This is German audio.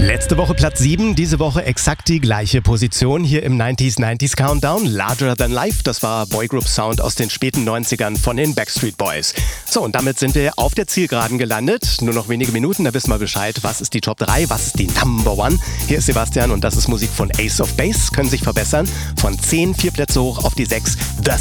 Letzte Woche Platz 7, diese Woche exakt die gleiche Position hier im 90s Countdown. Larger Than Life, das war Boygroup Sound aus den späten 90ern von den Backstreet Boys. So, und damit sind wir auf der Zielgeraden gelandet. Nur noch wenige Minuten, da wissen wir Bescheid. Was ist die Top 3, was ist die Number 1? Hier ist Sebastian und das ist Musik von Ace of Base. Können sich verbessern. Von 10 4 Plätze hoch auf die 6. The